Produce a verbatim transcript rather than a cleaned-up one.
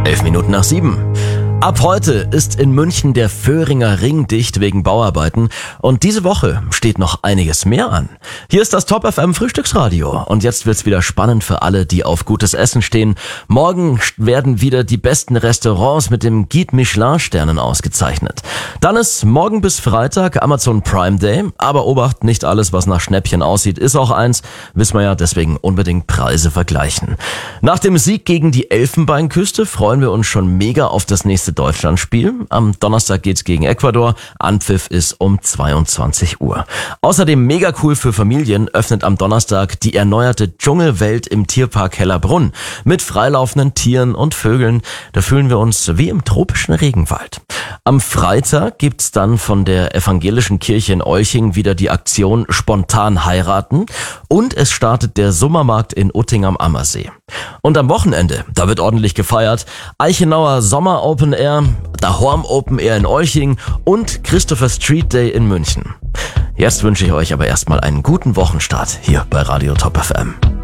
Elf Minuten nach sieben. Ab heute ist in München der Vöhringer Ring dicht wegen Bauarbeiten und diese Woche steht noch einiges mehr an. Hier ist das Top F M Frühstücksradio und jetzt wird's wieder spannend für alle, die auf gutes Essen stehen. Morgen werden wieder die besten Restaurants mit dem Guide Michelin Sternen ausgezeichnet. Dann ist morgen bis Freitag Amazon Prime Day, aber Obacht, nicht alles, was nach Schnäppchen aussieht, ist auch eins. Wissen wir ja, deswegen unbedingt Preise vergleichen. Nach dem Sieg gegen die Elfenbeinküste freuen wir uns schon mega auf das nächste Deutschlandspiel. Am Donnerstag geht's gegen Ecuador. Anpfiff ist um zweiundzwanzig Uhr. Außerdem mega cool für Familien öffnet am Donnerstag die erneuerte Dschungelwelt im Tierpark Hellerbrunn. Mit freilaufenden Tieren und Vögeln. Da fühlen wir uns wie im tropischen Regenwald. Am Freitag gibt's dann von der evangelischen Kirche in Olching wieder die Aktion Spontan heiraten und es startet der Sommermarkt in Utting am Ammersee. Und am Wochenende, da wird ordentlich gefeiert, Eichenauer Sommer Open Air, Dahorm Open Air in Olching und Christopher Street Day in München. Jetzt wünsche ich euch aber erstmal einen guten Wochenstart hier bei Radio Top F M.